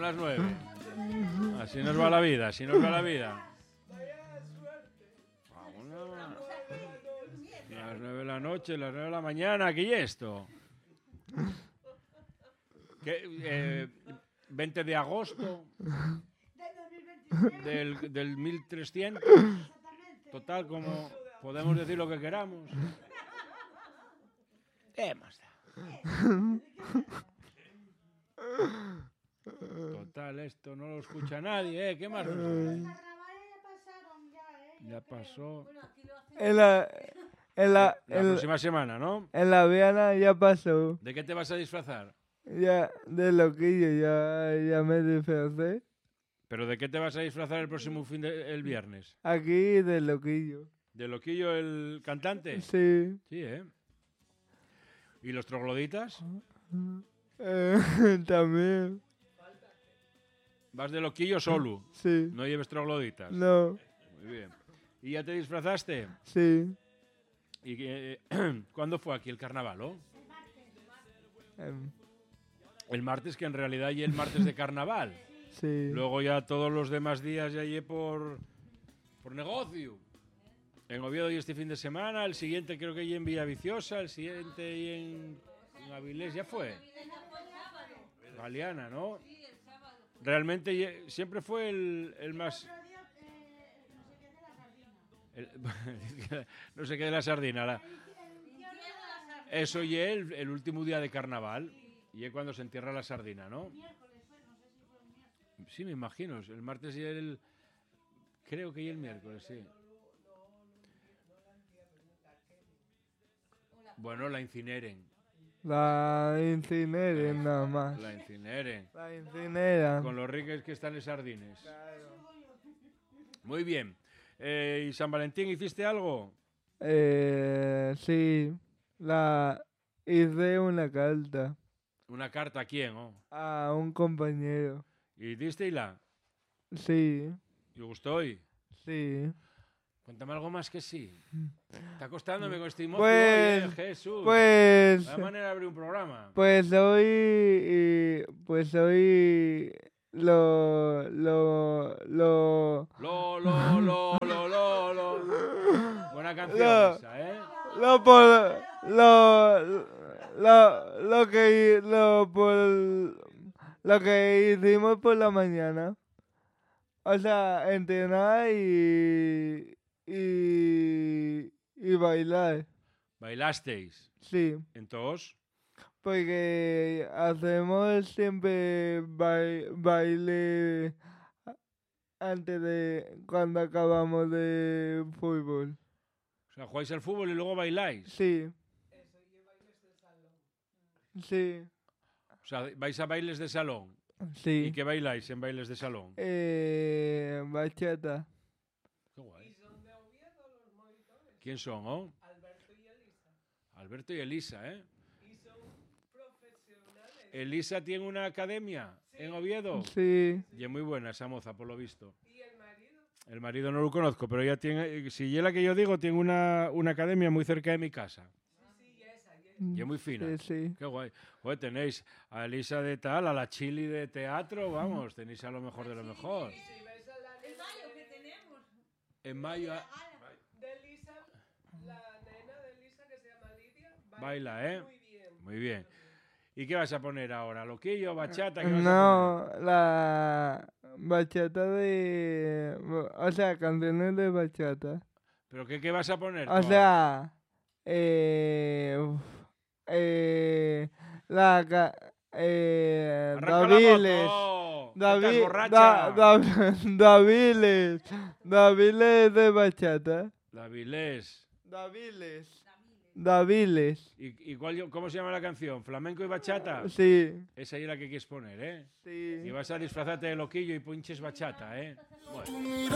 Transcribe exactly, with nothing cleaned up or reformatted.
las nueve. Así nos va la vida, así nos va la vida. Las nueve de la noche, las nueve de la mañana, ¿qué es esto? ¿Qué, eh, veinte de agosto del, del mil trescientos. Total, como podemos decir lo que queramos. ¿Qué más da? Total, esto no lo escucha nadie, ¿eh? ¿Qué más nos da? Ya pasó. En la, en la, La en, próxima semana, ¿no? en la Viana ya pasó. ¿De qué te vas a disfrazar? Ya, de loquillo, ya, ya me disfracé. ¿Pero de qué te vas a disfrazar el próximo fin de, el viernes? Aquí de loquillo. ¿De Loquillo el cantante? Sí. Sí, ¿eh? ¿Y los trogloditas? Eh, también. ¿Vas de Loquillo solo? Sí. ¿No lleves trogloditas? No. Muy bien. ¿Y ya te disfrazaste? Sí. ¿Y eh, cuándo fue aquí el carnaval, oh? Em, El martes, que en realidad ya el martes de carnaval. sí. Luego ya todos los demás días ya allí por, por negocio. En Oviedo y este fin de semana, el siguiente creo que ya en Villaviciosa, el siguiente y en, en Avilés, ya fue. Galeana, ¿no? Realmente ye- siempre fue el, el más... el- no sé qué de la sardina. La, eso y el, el último día de carnaval. Y es cuando se entierra la sardina, ¿no? Sí, me imagino. El martes y el... Creo que y el miércoles, sí. Bueno, la incineren. La incineren nada más. La incineren. La incineran. Con los ricos que están los sardines. Muy bien. Eh, ¿Y San Valentín hiciste algo? Eh, sí. La hice una carta ¿Una carta a quién? Oh? a un compañero. ¿Y disteila? Sí. ¿Y gustó hoy? Sí. Cuéntame algo más que sí. Está costándome con este emoción, Pues, hoy, eh, Jesús. pues, La manera de abrir un programa. pues hoy, y- pues hoy lo, lo, lo, Lo, lo, lo, lo, lo, lo. Buena canción Lo- esa, ¿eh? lo por, lo, lo, lo que, lo por, lo que hicimos por la mañana. O sea, entrenar y, y, y bailar. ¿Bailasteis? Sí. Entonces, Porque hacemos siempre bai- baile a- antes de cuando acabamos de fútbol. o sea, jugáis al fútbol y luego bailáis. Sí. Sí. O sea, vais a bailes de salón. Sí. ¿Y qué bailáis en bailes de salón? Eh, bachata. Qué guay. ¿Quién son, oh? Alberto y Elisa, ¿eh? Elisa tiene una academia en Oviedo. Sí. Y es muy buena esa moza, por lo visto. El marido no lo conozco, pero ella tiene, si es la que yo digo, tiene una, una academia muy cerca de mi casa. Y es muy fina. Sí, sí. Qué guay. Oye, tenéis a Elisa de tal, a la Chili de teatro, vamos, tenéis a lo mejor de lo mejor. El mayo que tenemos. En mayo a- De Lisa, la nena de Lisa que se llama Lidia, baila, ¿eh? muy bien. Muy bien. ¿Y qué vas a poner ahora? ¿Loquillo, bachata? ¿Qué vas a No, la bachata de... O sea, canciones de bachata. poner? ¿Pero qué, qué vas a poner? O tú sea, eh, uf, eh, la ca- eh, ahora? ¡Arranca la Daviles, moto! ¿Qué Davi- estás borracha? Da- Da- Daviles, Daviles de bachata, Davilés. Daviles, Daviles, ¿Y, y cuál, yo- cómo se llama la canción? ¿Flamenco y bachata? sí, Esa es la que quieres poner, ¿eh? sí. Y vas a disfrazarte de loquillo y pinches bachata, ¿eh? Bueno.